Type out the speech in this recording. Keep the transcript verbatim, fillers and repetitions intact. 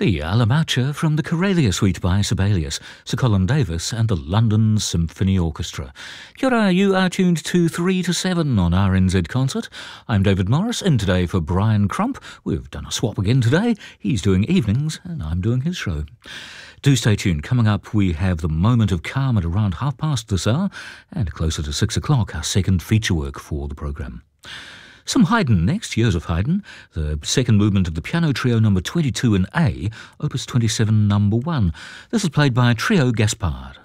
The Alla Marcia from the Corelia Suite by Sibelius, Sir Colin Davis and the London Symphony Orchestra. Kia ora, you are tuned to three to seven on R N Z Concert. I'm David Morris, and today for Brian Crump. We've done a swap again today. He's doing evenings and I'm doing his show. Do stay tuned. Coming up, we have the Moment of Calm at around half past this hour, and closer to six o'clock, our second feature work for the programme. Some Haydn next, Years of Haydn, the second movement of the Piano Trio number twenty-two in A, Opus twenty-seven number one. This is played by Trio Gaspard.